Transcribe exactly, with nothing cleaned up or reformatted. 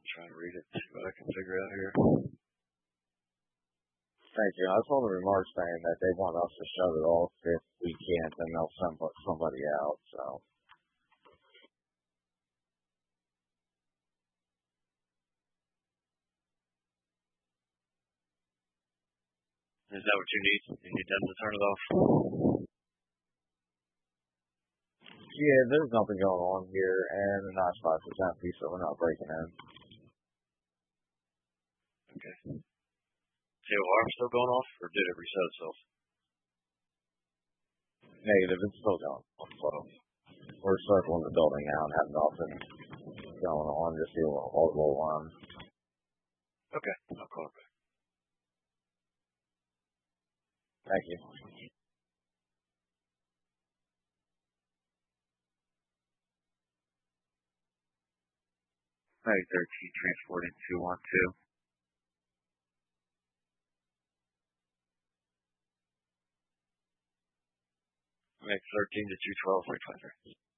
trying to read it, see what I can figure out here. Thank you. I saw the remarks saying that they want us to shut it off. If we can't, then they'll send somebody out. So. Is that what you need? You need them to turn it off? Yeah, there's nothing going on here, and the nine spots is empty, so we're not breaking in. Okay. Is the alarm still going off, or did it reset itself? Negative, it's still going on. So we're circling the building now and have nothing going on, just the audible alarm. Okay, I'll call it back. Thank you. Flight thirteen, transported two one two. Make thirteen to two twelve, three five three.